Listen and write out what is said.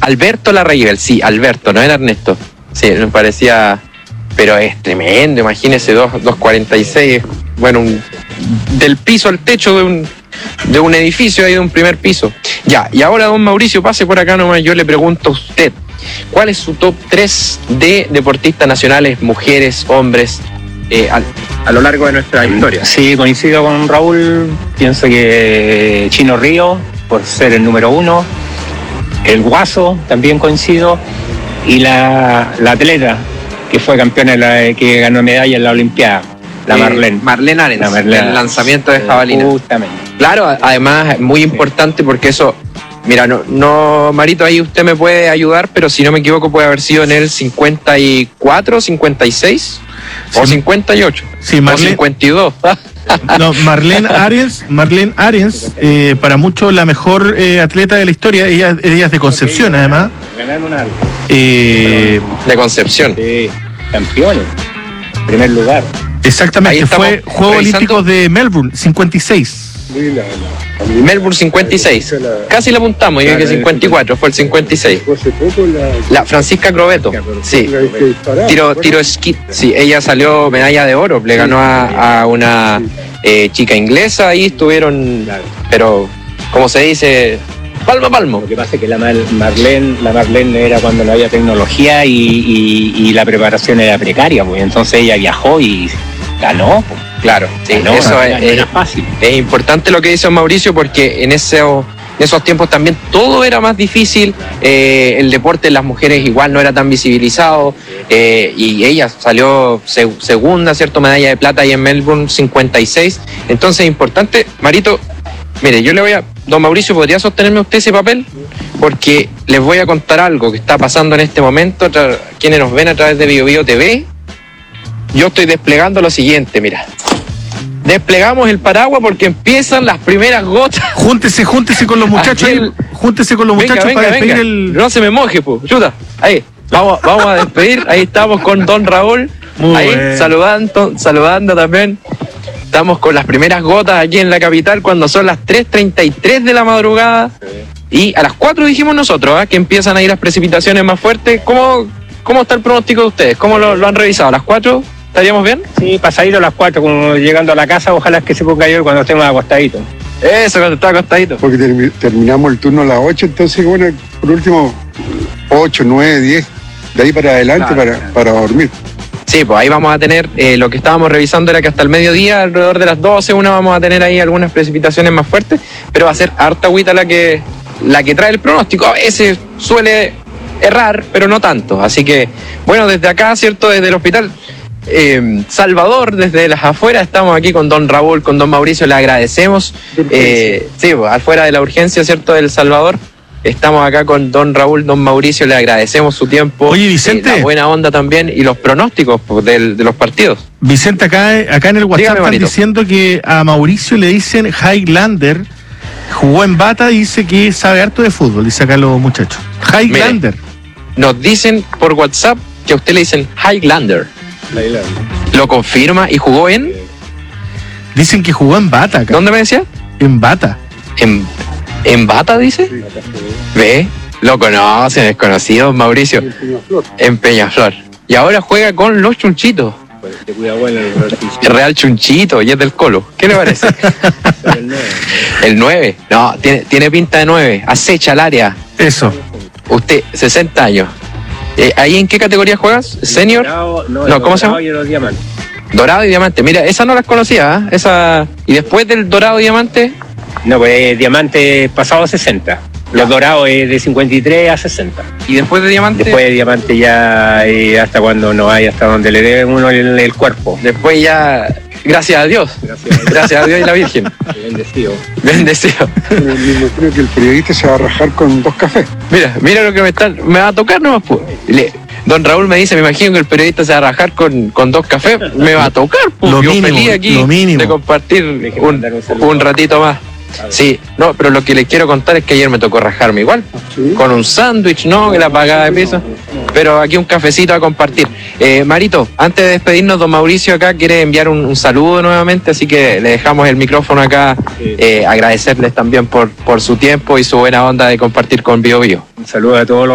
Alberto Larraíbel, sí, Alberto, no era Ernesto. Sí, me parecía, pero es tremendo, imagínese, 2.46, bueno, del piso al techo de un edificio, ahí de un primer piso. Ya, y ahora don Mauricio, pase por acá nomás, yo le pregunto a usted, ¿cuál es su top 3 de deportistas nacionales, mujeres, hombres, a lo largo de nuestra historia? Sí, coincido con Raúl, pienso que Chino Río, por ser el número 1, el Guaso, también coincido, y la atleta que fue campeona, que ganó medalla en la Olimpiada, la Marlene. Marlene Arens, el lanzamiento de jabalina. Justamente. Claro, además, muy importante porque eso, mira, no, Marito, ahí usted me puede ayudar, pero si no me equivoco puede haber sido en el 54, 56 o 58 sí, o 52. No, Marlene Arens, para muchos la mejor atleta de la historia, ella es de Concepción, además. Ganaron algo. De Concepción. Sí, campeones, primer lugar. Exactamente, fue Juegos Olímpicos de Melbourne, 56. Melbourne 56. Casi la apuntamos, yo que 54, fue el 56. La Francisca Crobeto, sí. Tiro esquí, sí, ella salió medalla de oro, le ganó a una chica inglesa, ahí estuvieron, pero como se dice, palmo a palmo. Lo que pasa es que la Marlene era cuando no había tecnología y la preparación era precaria, pues entonces ella viajó y ganó. Claro, sí, eso es fácil. Es importante lo que dice Mauricio, porque en esos tiempos también todo era más difícil, el deporte de las mujeres igual no era tan visibilizado, y ella salió segunda, ¿cierto? Medalla de plata ahí en Melbourne 56. Entonces es importante, Marito, mire, don Mauricio, ¿podría sostenerme usted ese papel? Porque les voy a contar algo que está pasando en este momento, quienes nos ven a través de BioBio TV. Yo estoy desplegando lo siguiente, mira. Desplegamos el paraguas porque empiezan las primeras gotas. Júntese con los muchachos. Júntese con los muchachos para despedir el... No se me moje, pues. Chuta. Ahí. Vamos a despedir. Ahí estamos con don Raúl. Muy ahí, bueno. saludando también. Estamos con las primeras gotas aquí en la capital cuando son las 3:33 de la madrugada. Y a las 4 dijimos nosotros, que empiezan ahí las precipitaciones más fuertes. ¿Cómo está el pronóstico de ustedes? ¿Cómo lo han revisado? ¿A las 4? ¿Estaríamos bien? Sí, pasadito a las 4, como llegando a la casa, ojalá que se ponga llover cuando estemos acostaditos. Eso, cuando está acostadito. Porque terminamos el turno a las 8, entonces, bueno, por último, 8, 9, 10, de ahí para adelante, claro, para dormir. Sí, pues ahí vamos a tener, lo que estábamos revisando era que hasta el mediodía, alrededor de las 12, vamos a tener ahí algunas precipitaciones más fuertes, pero va a ser harta agüita la que trae el pronóstico. A veces suele errar, pero no tanto. Así que, bueno, desde acá, ¿cierto? Desde el hospital Salvador, desde las afueras, estamos aquí con don Raúl, con don Mauricio, le agradecemos. Sí, pues, afuera de la urgencia, ¿cierto? Del Salvador. Estamos acá con don Raúl, don Mauricio, le agradecemos su tiempo. Oye, Vicente. La buena onda también y los pronósticos de los partidos. Vicente, acá en el WhatsApp están diciendo que a Mauricio le dicen Highlander, jugó en Bata y dice que sabe harto de fútbol, dice acá los muchachos. Highlander. Mire, nos dicen por WhatsApp que a usted le dicen Highlander. ¿Lo confirma y jugó en? Dicen que jugó en Bata acá. ¿Dónde me decía? En Bata. ¿En Bata dice? Sí. ¿Ve? Lo conoce, desconocido, Mauricio. En Peñaflor. Y ahora juega con los Chunchitos. El Real Chunchito y es del Colo. ¿Qué le parece? El 9. No, tiene pinta de 9. Acecha el área. Eso. Usted, 60 años. ¿Ahí en qué categoría juegas? ¿Senior? No, ¿cómo se llama? Dorado y Diamante. Mira, esa no las conocía, Esa. ¿Y después del Dorado y Diamante? No, pues Diamante pasado a 60. Los dorados es de 53 a 60. ¿Y después de Diamante? Después de Diamante ya hasta cuando no hay, hasta donde le dé uno el cuerpo. Después ya, gracias a Dios. Gracias a Dios y la Virgen. Bendecido. Yo creo que el periodista se va a rajar con 2 cafés. Mira lo que me va a tocar nomás, pues. Don Raúl me dice, me imagino que el periodista se va a rajar con 2 cafés. Me va a tocar, pues. Yo mínimo, feliz aquí de compartir un ratito más. Sí, no, pero lo que les quiero contar es que ayer me tocó rajarme igual, ¿sí? Con un sándwich, ¿no? Que la pagada de piso, pero aquí un cafecito a compartir. Marito, antes de despedirnos, don Mauricio acá quiere enviar un saludo nuevamente, así que le dejamos el micrófono acá, agradecerles también por su tiempo y su buena onda de compartir con BioBio. Un saludo a todos los